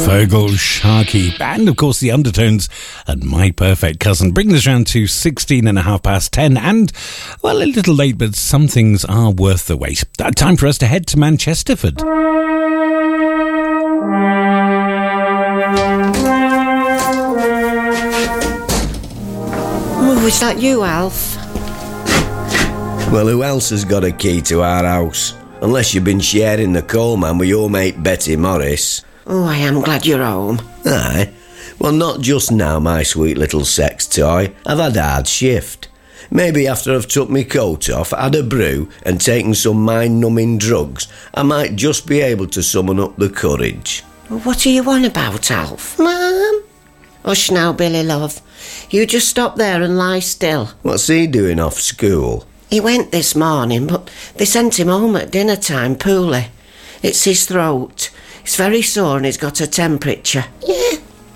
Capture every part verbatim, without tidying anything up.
Fergal Sharkey, and of course the Undertones and My Perfect Cousin. Bring this round to sixteen and a half past ten, and, well, a little late, but some things are worth the wait. Uh, time for us to head to Manchesterford. Oh, is that you, Alf? Well, who else has got a key to our house? Unless you've been sharing the coalman with your mate Betty Morris. Oh, I am glad you're home. Aye. Well, not just now, my sweet little sex toy. I've had a hard shift. Maybe after I've took my coat off, had a brew and taken some mind-numbing drugs, I might just be able to summon up the courage. What are you on about, Alf? Mum? Hush now, Billy, love. You just stop there and lie still. What's he doing off school? He went this morning, but they sent him home at dinner time poorly. It's his throat. He's very sore and he's got a temperature. Yeah.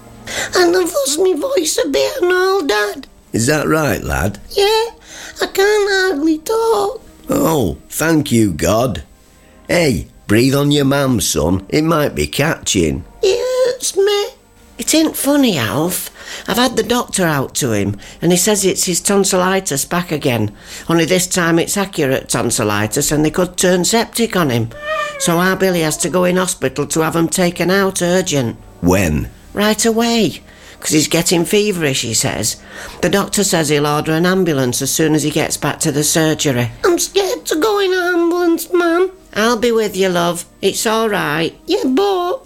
And I've lost my voice a bit and all, Dad. Is that right, lad? Yeah. I can't hardly talk. Oh, thank you, God. Hey, breathe on your mam, son. It might be catching. It hurts me. It ain't funny, Alf. I've had the doctor out to him, and he says it's his tonsillitis back again. Only this time it's accurate tonsillitis, and they could turn septic on him. So our Billy has to go in hospital to have him taken out urgent. When? Right away, because he's getting feverish, he says. The doctor says he'll order an ambulance as soon as he gets back to the surgery. I'm scared to go in an ambulance, Mum. I'll be with you, love. It's all right. Yeah, but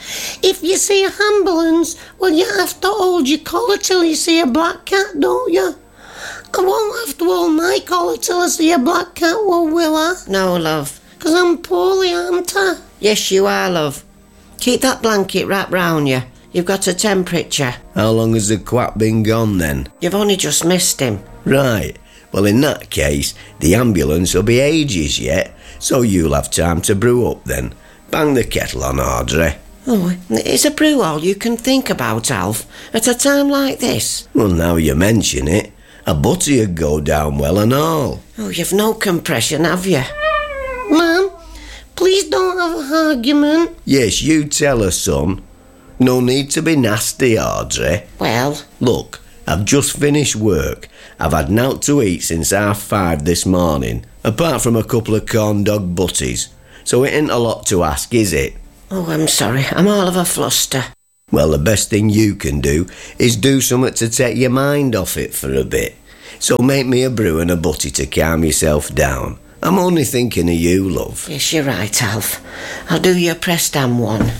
if you see an ambulance, well, you have to hold your collar till you see a black cat, don't you? I won't have to hold my collar till I see a black cat, well, will I? No, love. Because I'm poorly, aren't I? Yes, you are, love. Keep that blanket wrapped round you. You've got a temperature. How long has the quack been gone, then? You've only just missed him. Right. Well, in that case, the ambulance will be ages yet, so you'll have time to brew up, then. Bang the kettle on, Audrey. Oh, it's a brew all you can think about, Alf, at a time like this. Well, now you mention it, a butty'd go down well and all. Oh, you've no compression, have you? Mum, please don't have an argument. Yes, you tell her, son. No need to be nasty, Audrey. Well? Look, I've just finished work. I've had naught to eat since half five this morning, apart from a couple of corn dog butties. So it ain't a lot to ask, is it? Oh, I'm sorry. I'm all of a fluster. Well, the best thing you can do is do something to take your mind off it for a bit. So make me a brew and a butty to calm yourself down. I'm only thinking of you, love. Yes, you're right, Alf. I'll do your Preston one.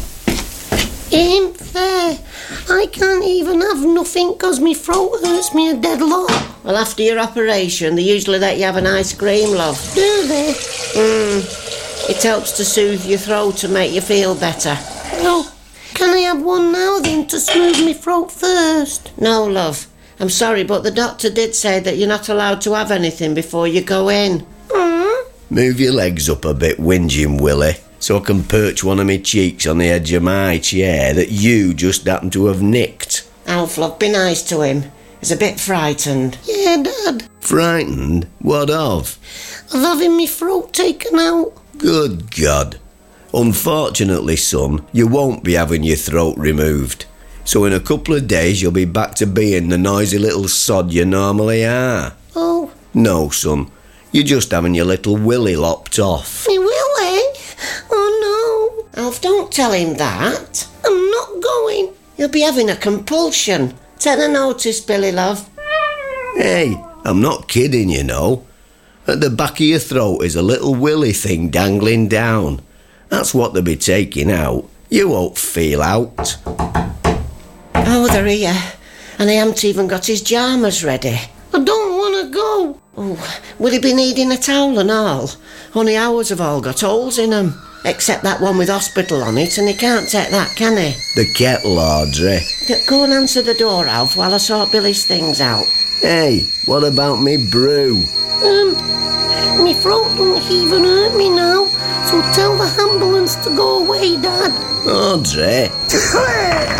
Ain't fair. I can't even have nothing because my throat hurts me a dead lot. Well, after your operation, they usually let you have an ice cream, love. Do they? Hmm. It helps to soothe your throat and make you feel better. Oh, can I have one now then to smooth my throat first? No, love. I'm sorry, but the doctor did say that you're not allowed to have anything before you go in. Mm. Move your legs up a bit, whinging Willie, so I can perch one of my cheeks on the edge of my chair that you just happen to have nicked. Alf, love, be nice to him. He's a bit frightened. Yeah, Dad. Frightened? What of? Of having my throat taken out. Good God. Unfortunately, son, you won't be having your throat removed. So in a couple of days you'll be back to being the noisy little sod you normally are. Oh. No, son. You're just having your little willy lopped off. Me willy? Oh, no. Alf, don't tell him that. I'm not going. You'll be having a compulsion. Take a notice, Billy, love. Hey, I'm not kidding, you know. At the back of your throat is a little willy thing dangling down. That's what they'll be taking out. You won't feel out. Oh, they're here. And he hasn't even got his pyjamas ready. I don't want to go. Oh, will he be needing a towel and all? Only ours have all got holes in them. Except that one with hospital on it, and he can't take that, can he? The kettle, Audrey. Go and answer the door, Alf, while I sort Billy's things out. Hey, what about me brew? Um, my throat don't even hurt me now, so tell the ambulance to go away, Dad. Audrey.